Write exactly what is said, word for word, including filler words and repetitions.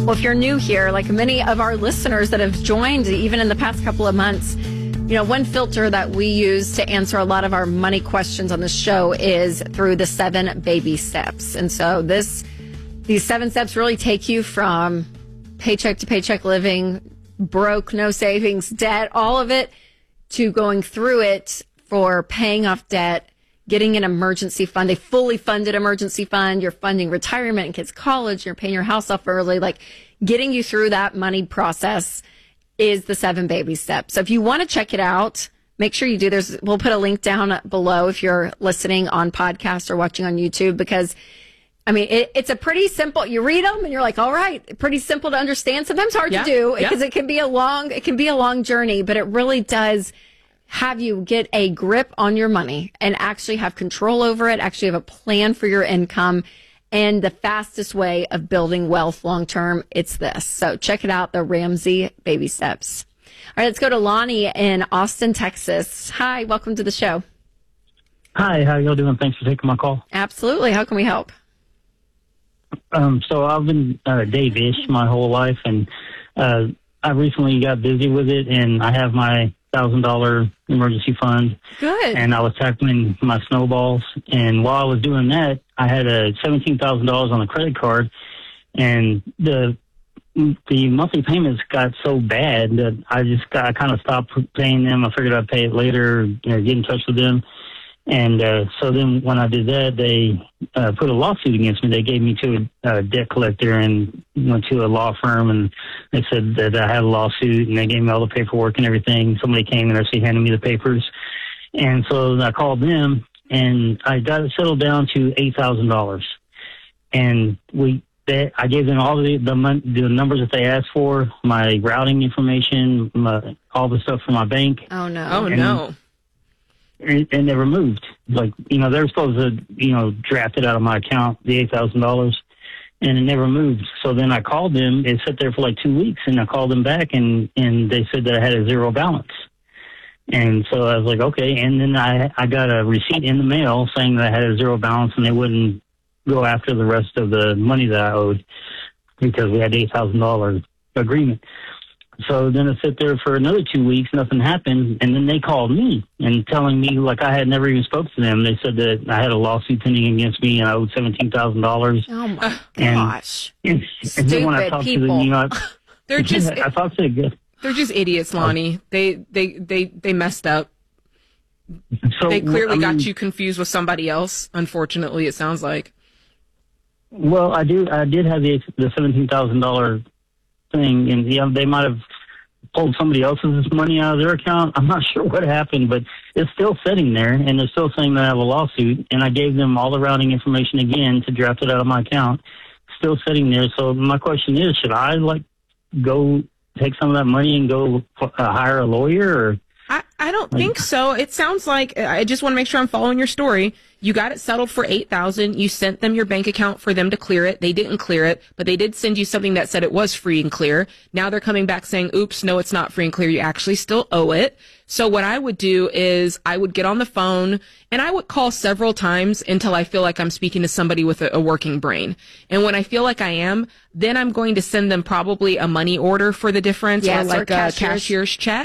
Well, if you're new here, like many of our listeners that have joined even in the past couple of months, you know, one filter that we use to answer a lot of our money questions on the show is through the seven baby steps. And so this, these seven steps really take you from paycheck to paycheck living, broke, no savings, debt, all of it, to going through it for paying off debt, getting an emergency fund, a fully funded emergency fund. You're funding retirement and kids' college. You're paying your house off early. Like getting you through that money process is the seven baby steps. So if you want to check it out, make sure you do. There's, we'll put a link down below if you're listening on podcast or watching on YouTube, because I mean, it, it's a pretty simple, you read them and you're like, all right, pretty simple to understand. Sometimes hard yeah, to do yeah. because it can be a long, it can be a long journey, but it really does have you get a grip on your money and actually have control over it, actually have a plan for your income. And the fastest way of building wealth long term, it's this. So check it out, the Ramsey Baby Steps. All right, let's go to Lonnie in Austin, Texas. Hi, welcome to the show. Hi, how y'all doing? Thanks for taking my call. Absolutely. How can we help? Um, so I've been uh, Dave-ish my whole life, and uh, I recently got busy with it, and I have my one thousand dollars emergency fund. Good. And I was tackling my snowballs, and while I was doing that, I had a seventeen thousand dollars on a credit card, and the the monthly payments got so bad that I just got, I kind of stopped paying them. I figured I'd pay it later, you know, get in touch with them. And uh, so then when I did that, they uh, put a lawsuit against me. They gave me to a, a debt collector and went to a law firm, and they said that I had a lawsuit, and they gave me all the paperwork and everything. Somebody came and actually handed me the papers. And so I called them, and I got it settled down to eight thousand dollars. And we, they, I gave them all the, the, mon- the numbers that they asked for, my routing information, my, all the stuff from my bank. Oh, no. Oh, and, no. And they were moved. Like, you know, they were supposed to, you know, draft it out of my account, the eight thousand dollars, and it never moved. So then I called them. It sat there for like two weeks, and I called them back, and, and they said that I had a zero balance. And so I was like, okay. And then I, I got a receipt in the mail saying that I had a zero balance, and they wouldn't go after the rest of the money that I owed because we had eight thousand dollars agreement. So then I sit there for another two weeks, nothing happened, and then they called me and telling me like I had never even spoke to them. They said that I had a lawsuit pending against me and I owed seventeen thousand dollars. Oh my and, gosh! And, and then when I Stupid talked people. to them, you know, I, They're just I talked to the they're just idiots, Lonnie. They they they they messed up. so They clearly I got mean, you confused with somebody else. Unfortunately, it sounds like. Well, I do. I did have the the seventeen thousand dollar thing, and yeah, they might have pulled somebody else's money out of their account. I'm not sure what happened, but it's still sitting there, and they're still saying that I have a lawsuit. And I gave them all the routing information again to draft it out of my account. Still sitting there. So my question is, should I like go take some of that money and go uh, hire a lawyer? Or I, I don't think so. It sounds like, I just want to make sure I'm following your story. You got it settled for eight thousand dollars. You sent them your bank account for them to clear it. They didn't clear it, but they did send you something that said it was free and clear. Now they're coming back saying, oops, no, it's not free and clear. You actually still owe it. So what I would do is I would get on the phone and I would call several times until I feel like I'm speaking to somebody with a, a working brain. And when I feel like I am, then I'm going to send them probably a money order for the difference Yes, or like or a cashier's. cashier's check.